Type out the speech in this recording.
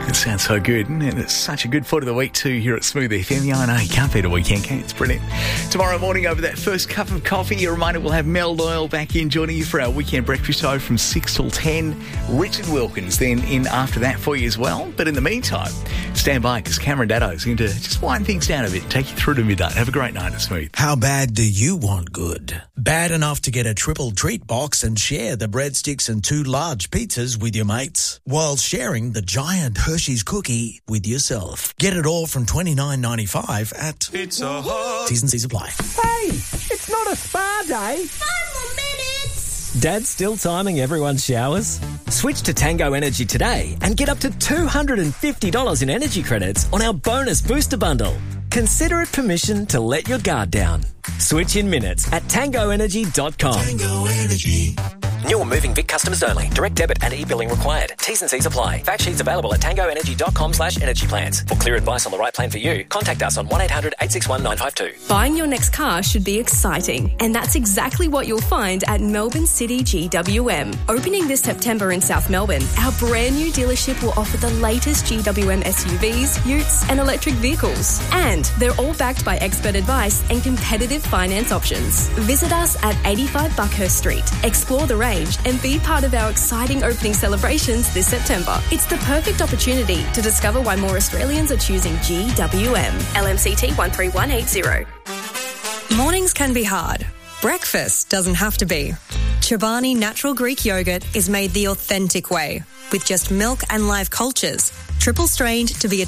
It sounds so good, and it's such a good foot of the week too here at Smooth FM. Yeah, I know, you can't beat a weekend, can you? It's brilliant. Tomorrow morning over that first cup of coffee, a reminder we'll have Mel Doyle back in joining you for our weekend breakfast show from 6 till 10. Richard Wilkins then in after that for you as well. But in the meantime, stand by because Cameron Daddo's going to just wind things down a bit, take you through to midnight. Have a great night at Smooth. How bad do you want good? Bad enough to get a triple treat box and share the breadsticks and 2 large pizzas with your mates, while sharing the giant Hershey's cookie with yourself. Get it all from $29.95 at Pizza Hut. T's and C's apply. Hey, it's not a spa day. 5 more minutes. Dad's still timing everyone's showers? Switch to Tango Energy today and get up to $250 in energy credits on our bonus booster bundle. Consider it permission to let your guard down. Switch in minutes at tangoenergy.com. Tango Energy. New or moving Vic customers only. Direct debit and e-billing required. T's and C's apply. Fact sheets available at tangoenergy.com/energy plans. For clear advice on the right plan for you, contact us on 1-800-861-952. Buying your next car should be exciting, and that's exactly what you'll find at Melbourne City GWM. Opening this September in South Melbourne, our brand new dealership will offer the latest GWM SUVs, utes and electric vehicles. And they're all backed by expert advice and competitive finance options. Visit us at 85 Buckhurst Street. Explore the range and be part of our exciting opening celebrations this September. It's the perfect opportunity to discover why more Australians are choosing GWM. LMCT 13180. Mornings can be hard. Breakfast doesn't have to be. Chobani Natural Greek Yogurt is made the authentic way, with just milk and live cultures, triple strained to be a